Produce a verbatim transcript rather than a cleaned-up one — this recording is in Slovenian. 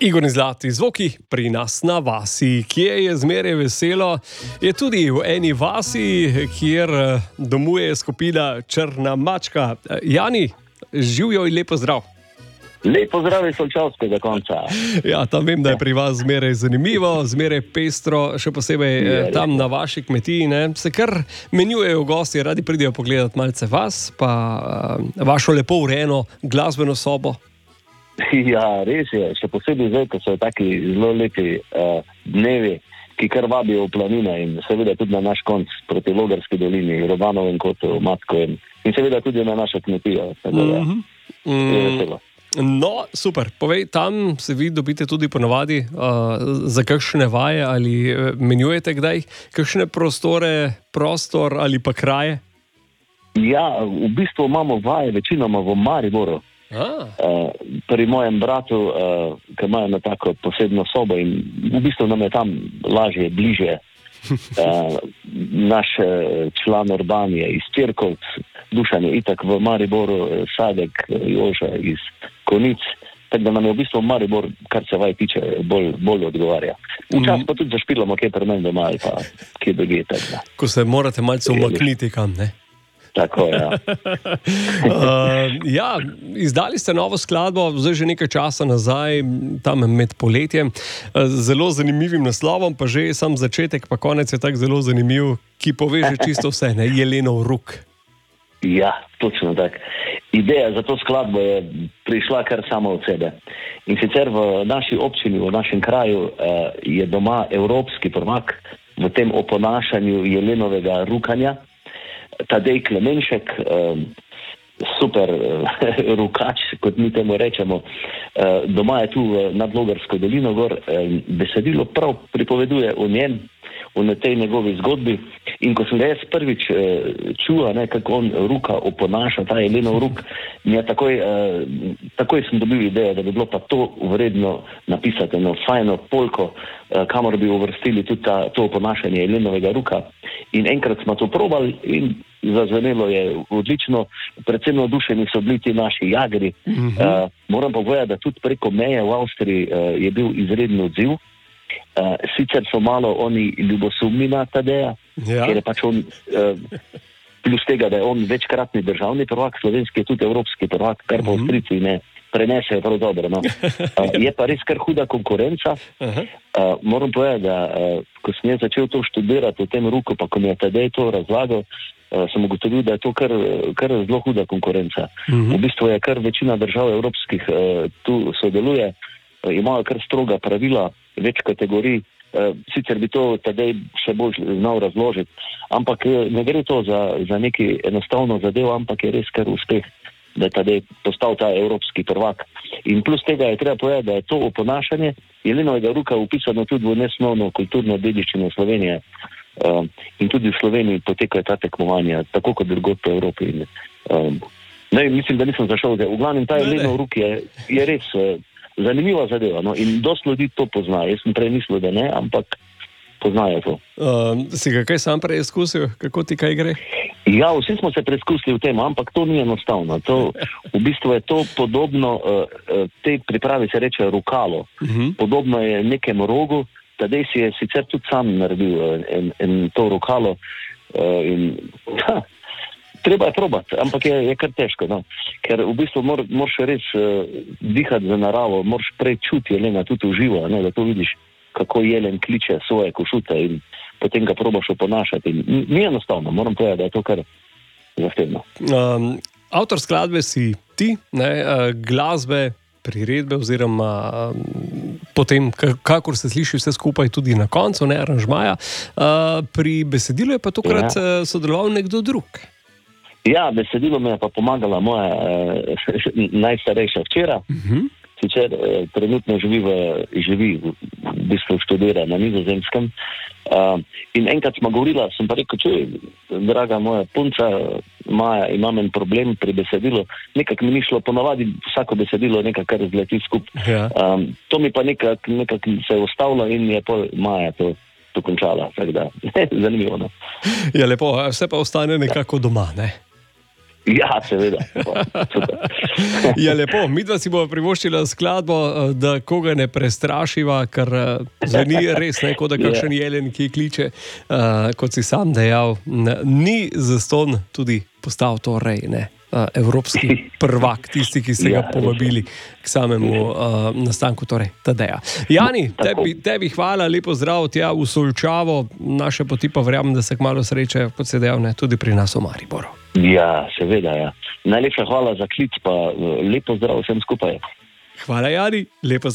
Igor in Zlati zvoki pri nas na vasi, kje je zmeraj veselo, je tudi v eni vasi, kjer domuje skupina Črna mačka. Jani, živijo in lepo zdrav. Lepo zdrav iz Solčavskega konca. Ja, tam vem, da je pri vas zmeraj zanimivo, zmeraj pestro, še posebej je, tam na vaši kmetiji, ne? Se kar menjujejo gosti, radi pridejo pogledati malce vas, pa uh, vašo lepo urejeno glasbeno sobo. Ja, res je, še posebej zdaj, ko so taki zelo lepi uh, dnevi, ki kar vabijo v planine in seveda tudi na naš konc proti Logarski dolini, Robanovem kotu, Matkovem in seveda tudi na našo kmetijo. Mm-hmm. Mm. No, super. Povej, tam se vi dobite tudi ponavadi uh, za kakšne vaje ali menjujete kdaj kakšne prostore, prostor ali pa kraje? Ja, v bistvu imamo vaje večinoma v Mariboru. Uh, pri mojem bratu, uh, ki imajo na tako posebno sobo in v bistvu nam je tam lažje, bliže. Uh, naš član Urban je iz Čirkovc, Dušan je itak v Mariboru, Sadek, Joža iz Konic, tako da nam je v bistvu Maribor, kar se vaj tiče, bolj, bolj odgovarja. Včasih pa tudi zašpilamo kje pri meni doma ali pa kje druge. Ko se morate malce umakniti kam, ne? Tako, ja. uh, ja, izdali ste novo skladbo, zdaj že nekaj časa nazaj, tam med poletjem, zelo zanimivim naslovom, pa že sam začetek, pa konec je tak zelo zanimiv, ki poveže čisto vse, ne? Jelenov ruk. Ja, točno tak. Ideja za to skladbo je prišla kar sama od sebe. In sicer v naši občini, v našem kraju uh, je doma evropski prvak v tem oponašanju jelenovega rukanja. Tadej Klemenšek, um, super uh, rukač, kot mi temu rečemo, uh, doma je tu uh, nad Logarsko dolino gor, um, besedilo prav pripoveduje o njem, o tej njegovi zgodbi. In ko sem ga jaz prvič uh, čula, ne, kako on ruka oponaša, ta jelenov ruk, mi je takoj, uh, takoj sem dobil idejo, da bi bilo pa to vredno napisati eno fajno polko, uh, kamor bi uvrstili tudi ta, to oponašanje jelenovega ruka. In enkrat smo to probali in zazvenelo je odlično, predvsem navdušeni so bili ti naši jagri. Mm-hmm. Uh, moram pa povedati, da tudi preko meje v Avstriji uh, je bil izredno odziv. Uh, sicer so malo oni ljubosumni na Tadeja, ja. Ker je pač on, uh, plus tega, da je on večkratni državni prvak, slovenski je tudi evropski prvak, kar pa mm-hmm. Avstrijci ne prenesejo prav dobro. No. Uh, je pa res kar huda konkurenca. Uh, moram povedati, da uh, ko sem jaz začel to študirati v tem ruku, pa ko mi je Tadej to razlagal, Uh, sem ugotovil, da je to kar, kar zelo huda konkurenca. Mm-hmm. V bistvu je kar večina držav evropskih uh, tu sodeluje, uh, imajo kar stroga pravila, več kategorij, uh, sicer bi to Tadej še bolj znal razložiti, ampak ne gre to za, za neki enostavno zadevo, ampak je res kar uspeh, da je Tadej postal ta evropski prvak. In plus tega je treba povedati, da je to oponašanje jelenovega ruka upisano tudi v nesnovno kulturno dediščino Slovenije. Uh, in tudi v Sloveniji potekajo ta tekmovanja, tako kot drugod po Evropi. In, um, ne, mislim, da nisem zašel. V glavnem, ta jelenov ruk je, je res uh, zanimiva zadeva. No? In dosti ljudi to pozna. Jaz sem prej mislil, da ne, ampak poznajo to. Uh, si ga kaj sam prej izkusil? Kako ti kaj gre? Ja, vsi smo se preizkusili v tem, ampak to ni enostavno. To, v bistvu je to podobno, uh, uh, tej pripravi se reče rukalo. Uh-huh. Podobno je nekem rogu. Tadej si je sicer tudi sam naredil en, en to rukalo uh, in ha, treba je probati, ampak je, je kar težko, no? Ker v bistvu mor, moraš res uh, dihati za naravo, moraš prej čuti jelena tudi v živo, ne? Da to vidiš, kako jelen kliče svoje košute in potem ga probaš oponašati. In ni enostavno, moram povedati, da je to kar zahtevno. Um, avtor skladbe si ti, ne, uh, glasbe, priredbe oziroma um, potem, kakor se sliši vse skupaj tudi na koncu, ne, aranžmaja. Uh, pri besedilu je pa tokrat ja. sodeloval nekdo drug. Ja, besedilo mi je pa pomagala moja uh, najstarejša včera. Uh-huh. Sicer uh, trenutno živi v, živi v, v bistvu študira na Nizozemskem. Uh, in enkrat smo govorila, sem pa rekel, čuj, draga moja punca, Maja, imam en problem pri besedilu. Nekak mi ni šlo, ponavadi vsako besedilo nekak kar zleti skup. Ja. Um, to mi pa nekak, nekak se je ustavilo in je pol Maja to, to končala. Tak da, zanimivo, no. Ja, lepo, vse pa ostane nekako doma, ne? Ja, seveda. Ja, lepo. Midva si bova privoščila skladbo, da koga ne prestrašiva, ker zveni res ne, kot da kakšen jelen, ki kliče, uh, kot si sam dejal. Ni zastonj tudi postal torej, ne, evropski prvak, tisti, ki ste ga povabili k samemu uh, nastanku, torej Tadeja. Jani, tebi, tebi hvala, lepo zdrav tja v Solčavo, naše poti pa verjamem, da se kmalu srečajo, kot se dejal, ne, tudi pri nas v Mariboru. Ja, seveda, ja. Najlepša hvala za klic, pa lepo zdrav vsem skupaj. Hvala, Jani, lepo